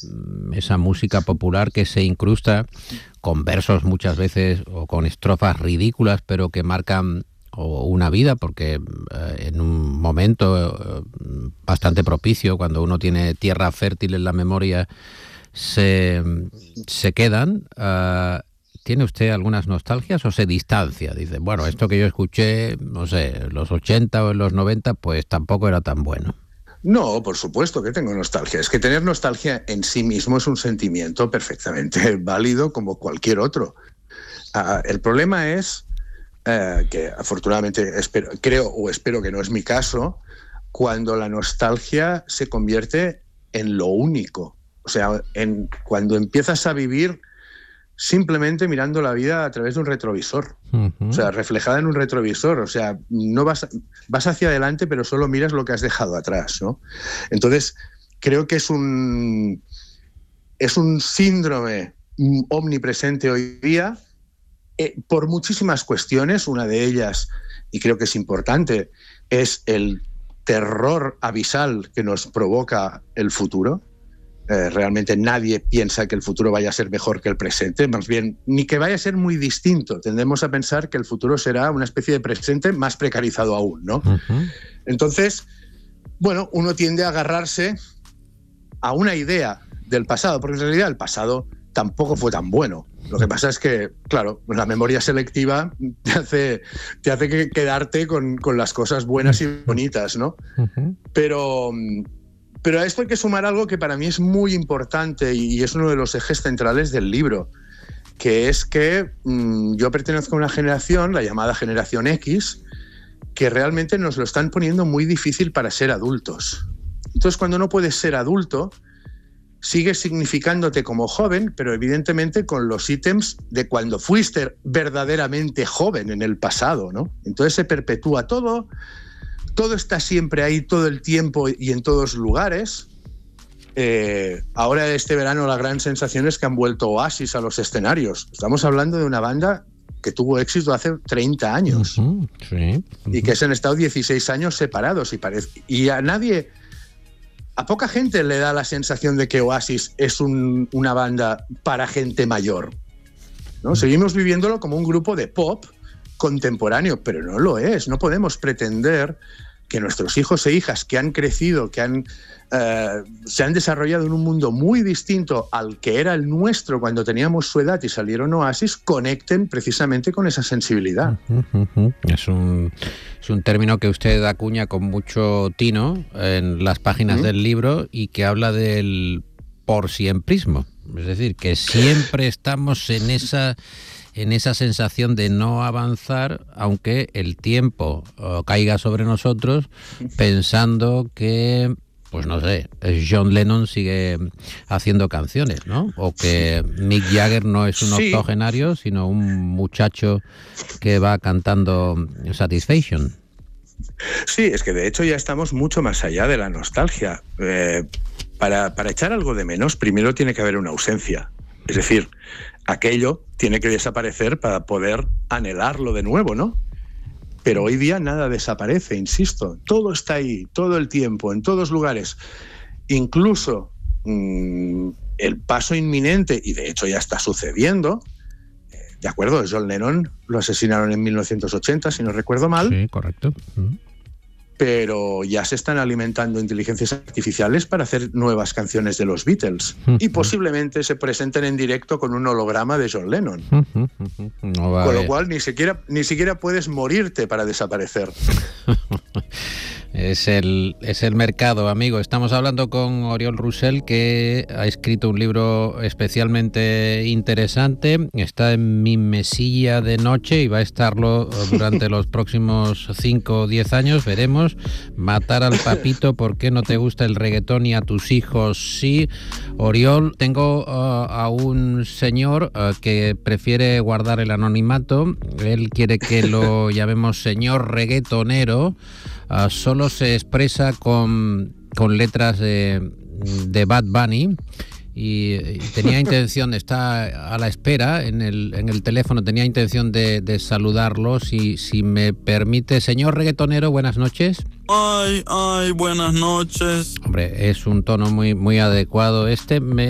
esa música popular que se incrusta con versos muchas veces o con estrofas ridículas, pero que marcan una vida, porque en un momento bastante propicio, cuando uno tiene tierra fértil en la memoria, se quedan. ¿Tiene usted algunas nostalgias o se distancia? Dice, bueno, esto que yo escuché, no sé, en los 80 o en los 90, pues tampoco era tan bueno. No, por supuesto que tengo nostalgia. Es que tener nostalgia en sí mismo es un sentimiento perfectamente válido como cualquier otro. El problema es que afortunadamente espero que no es mi caso, cuando la nostalgia se convierte en lo único. O sea, cuando empiezas a vivir simplemente mirando la vida a través de un retrovisor. Uh-huh. O sea, reflejada en un retrovisor. O sea, no vas hacia adelante, pero solo miras lo que has dejado atrás, ¿no? Entonces, creo que es un síndrome omnipresente hoy día por muchísimas cuestiones. Una de ellas, y creo que es importante, es el terror abisal que nos provoca el futuro. Realmente nadie piensa que el futuro vaya a ser mejor que el presente, más bien, ni que vaya a ser muy distinto. Tendemos a pensar que el futuro será una especie de presente más precarizado aún, ¿no? Uh-huh. Entonces, bueno, uno tiende a agarrarse a una idea del pasado, porque en realidad el pasado tampoco fue tan bueno. Lo que pasa es que, claro, la memoria selectiva te hace quedarte con las cosas buenas y bonitas, ¿no? Uh-huh. Pero a esto hay que sumar algo que para mí es muy importante y es uno de los ejes centrales del libro, que es que yo pertenezco a una generación, la llamada generación X, que realmente nos lo están poniendo muy difícil para ser adultos. Entonces, cuando no puedes ser adulto, sigues significándote como joven, pero evidentemente con los ítems de cuando fuiste verdaderamente joven en el pasado, ¿no? Entonces se perpetúa todo. Todo está siempre ahí, todo el tiempo y en todos lugares. Ahora este verano la gran sensación es que han vuelto Oasis a los escenarios. Estamos hablando de una banda que tuvo éxito hace 30 años. Uh-huh, sí. Uh-huh. Y que se han estado 16 años separados. Y a poca gente le da la sensación de que Oasis es una banda para gente mayor, ¿no? Uh-huh. Seguimos viviéndolo como un grupo de pop contemporáneo, pero no lo es. No podemos pretender que nuestros hijos e hijas que han crecido, que se han desarrollado en un mundo muy distinto al que era el nuestro cuando teníamos su edad y salieron Oasis, conecten precisamente con esa sensibilidad. Es un término que usted acuña con mucho tino en las páginas del libro y que habla del porsiemprismo. Es decir, que siempre estamos en esa sensación de no avanzar, aunque el tiempo caiga sobre nosotros, pensando que, pues no sé, John Lennon sigue haciendo canciones, ¿no? O que Mick Jagger no es un octogenario, sino un muchacho que va cantando Satisfaction. Sí, es que de hecho ya estamos mucho más allá de la nostalgia. Para echar algo de menos, primero tiene que haber una ausencia. Es decir, aquello tiene que desaparecer para poder anhelarlo de nuevo, ¿no? Pero hoy día nada desaparece, insisto. Todo está ahí, todo el tiempo, en todos lugares. Incluso el paso inminente, y de hecho ya está sucediendo, ¿de acuerdo? John Lennon lo asesinaron en 1980, si no recuerdo mal. Sí, correcto. Pero ya se están alimentando inteligencias artificiales para hacer nuevas canciones de los Beatles. Y posiblemente se presenten en directo con un holograma de John Lennon. No vale. Con lo cual ni siquiera puedes morirte para desaparecer. Es el mercado, amigo. Estamos hablando con Oriol Rosell, que ha escrito un libro especialmente interesante. Está en mi mesilla de noche y va a estarlo durante los próximos 5 o 10 años. Veremos. Matar al papito, ¿por qué no te gusta el reggaetón y a tus hijos sí? Oriol, tengo a un señor que prefiere guardar el anonimato. Él quiere que lo llamemos señor reggaetonero. Solo se expresa con letras de Bad Bunny y tenía intención, está a la espera en el teléfono, tenía intención de saludarlo, si me permite. Señor reggaetonero, buenas noches. Ay, buenas noches. Hombre, es un tono muy, muy adecuado.